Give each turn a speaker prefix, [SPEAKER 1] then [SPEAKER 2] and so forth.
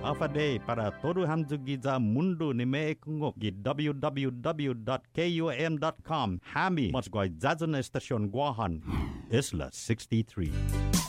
[SPEAKER 1] Day para todo hamzugiza mundo ni me kungok gi www.kum.com. Hami, mas guay zazan estasyon guahan, Isla 63.